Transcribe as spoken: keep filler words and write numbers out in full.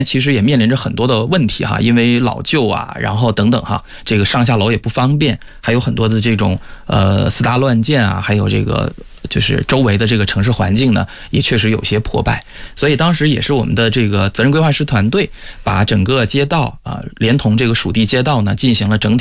其实也面临着很多的问题哈，因为老旧啊，然后等等哈，这个上下楼也不方便，还有很多的这种呃私搭乱建啊，还有这个就是周围的这个城市环境呢，也确实有些破败。所以当时也是我们的这个责任规划师团队把整个街道啊、呃，连同这个属地街道呢，进行了整体